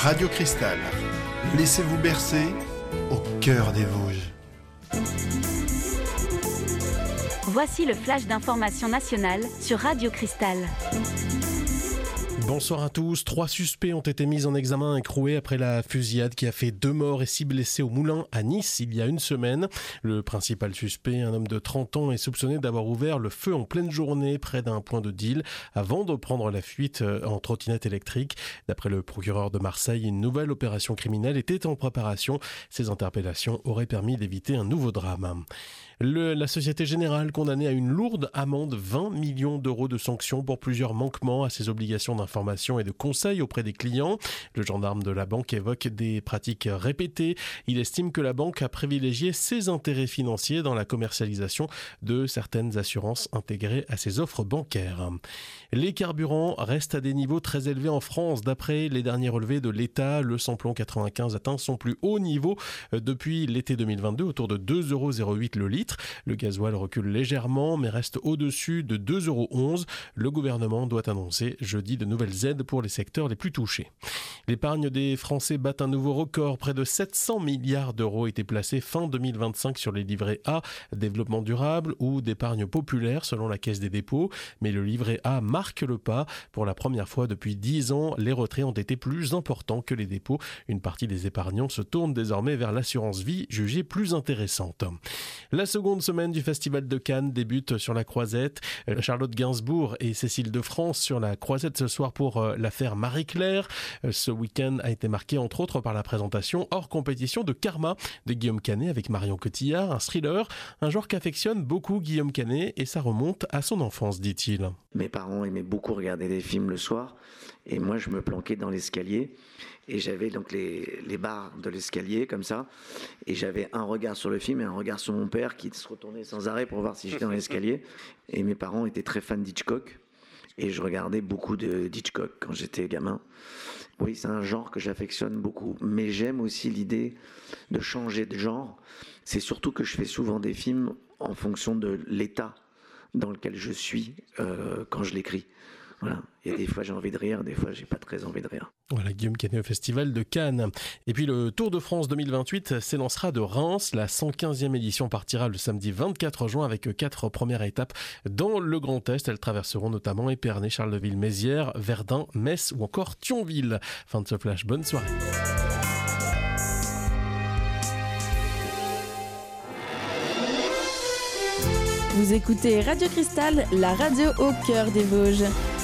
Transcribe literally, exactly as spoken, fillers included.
Radio Cristal. Laissez-vous bercer au cœur des Vosges. Voici le flash d'information nationale sur Radio Cristal. Bonsoir à tous. Trois suspects ont été mis en examen à Écroué après la fusillade qui a fait deux morts et six blessés au Moulin à Nice il y a une semaine. Le principal suspect, un homme de trente ans, est soupçonné d'avoir ouvert le feu en pleine journée près d'un point de deal avant de prendre la fuite en trottinette électrique. D'après le procureur de Marseille, une nouvelle opération criminelle était en préparation. Ces interpellations auraient permis d'éviter un nouveau drame. Le, la Société Générale condamnée à une lourde amende, vingt millions d'euros de sanctions pour plusieurs manquements à ses obligations d'information et de conseil auprès des clients. Le gendarme de la banque évoque des pratiques répétées. Il estime que la banque a privilégié ses intérêts financiers dans la commercialisation de certaines assurances intégrées à ses offres bancaires. Les carburants restent à des niveaux très élevés en France. D'après les derniers relevés de l'État, le samplon quatre-vingt-quinze atteint son plus haut niveau depuis l'été deux mille vingt-deux, autour de deux euros zéro huit le litre. Le gasoil recule légèrement, mais reste au-dessus de deux euros onze. Le gouvernement doit annoncer jeudi de nouvelles aides pour les secteurs les plus touchés. L'épargne des Français bat un nouveau record. Près de sept cents milliards d'euros étaient placés fin deux mille vingt-cinq sur les livrets A, développement durable ou d'épargne populaire selon la Caisse des dépôts. Mais le livret A marque le pas. Pour la première fois depuis dix ans, les retraits ont été plus importants que les dépôts. Une partie des épargnants se tourne désormais vers l'assurance vie, jugée plus intéressante. La seconde semaine du Festival de Cannes débute sur la Croisette. Charlotte Gainsbourg et Cécile de France sur la Croisette ce soir pour l'affaire Marie-Claire. Ce week-end a été marqué entre autres par la présentation hors compétition de Karma de Guillaume Canet avec Marion Cotillard, un thriller, un genre qu'affectionne beaucoup Guillaume Canet et ça remonte à son enfance, dit-il. Mes parents aimaient beaucoup regarder des films le soir et moi je me planquais dans l'escalier et j'avais donc les, les barres de l'escalier comme ça et j'avais un regard sur le film et un regard sur mon père qui se retournait sans arrêt pour voir si j'étais dans l'escalier. Et mes parents étaient très fans d'Hitchcock et je regardais beaucoup de, d'Hitchcock quand j'étais gamin. Oui, c'est un genre que j'affectionne beaucoup, mais j'aime aussi l'idée de changer de genre. C'est surtout que je fais souvent des films en fonction de l'état dans lequel je suis euh, quand je l'écris. Voilà. Il y a des fois j'ai envie de rire, des fois j'ai pas très envie de rire. Voilà, Guillaume Canet au Festival de Cannes. Et puis le Tour de France deux mille vingt-huit s'élancera de Reims. La cent quinzième édition partira le samedi vingt-quatre juin avec quatre premières étapes dans le Grand Est. Elles traverseront notamment Épernay, Charleville-Mézières, Verdun, Metz ou encore Thionville. Fin de ce flash, bonne soirée. Vous écoutez Radio Cristal, la radio au cœur des Vosges.